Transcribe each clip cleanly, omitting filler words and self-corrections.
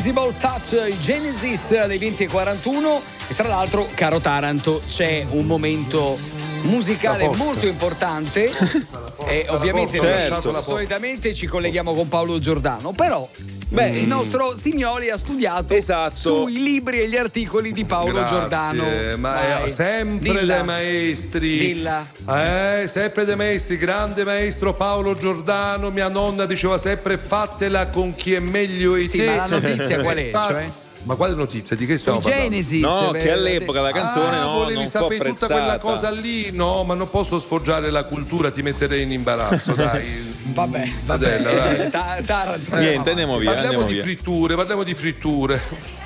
Invisible Touch, i Genesis dei 20:41. E tra l'altro, caro Taranto, c'è un momento musicale molto importante e ovviamente solitamente ci colleghiamo con Paolo Giordano, però il nostro Signoli ha studiato sui libri e gli articoli di Paolo Giordano. Sempre dei maestri. Sempre dei maestri. Grande maestro Paolo Giordano. Mia nonna diceva sempre: fatela con chi è meglio di te. Ma la notizia qual è? Ma quale notizia? Di che stiamo parlando? Genesis. No, che all'epoca la canzone volevi non fu sapere apprezzata. tutta quella cosa lì? No, ma non posso sfoggiare la cultura, ti metterei in imbarazzo, dai. Vabbè. Dai. Taranto. Niente, andiamo via. Parliamo di fritture.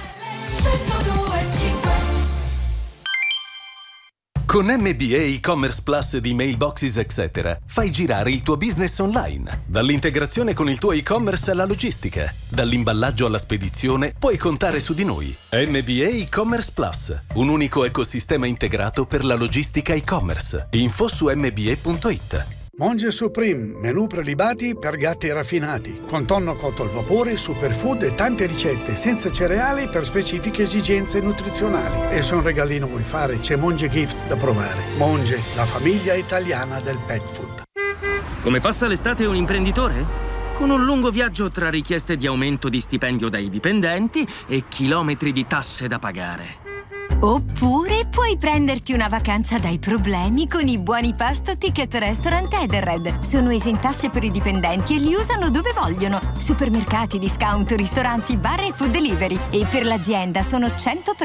Con MBA e-commerce plus di Mailboxes etc. fai girare il tuo business online. Dall'integrazione con il tuo e-commerce alla logistica, dall'imballaggio alla spedizione, puoi contare su di noi. MBA e-commerce plus, un unico ecosistema integrato per la logistica e-commerce. Info su mba.it. Monge Supreme, menù prelibati per gatti raffinati, con tonno cotto al vapore, superfood e tante ricette, senza cereali per specifiche esigenze nutrizionali. E se un regalino vuoi fare, c'è Monge Gift da provare. Monge, la famiglia italiana del pet food. Come passa l'estate un imprenditore? Con un lungo viaggio tra richieste di aumento di stipendio dai dipendenti e chilometri di tasse da pagare. Oppure puoi prenderti una vacanza dai problemi con i buoni pasto Ticket Restaurant Edenred. Sono esentasse per i dipendenti e li usano dove vogliono. Supermercati, discount, ristoranti, bar e food delivery. E per l'azienda sono 100%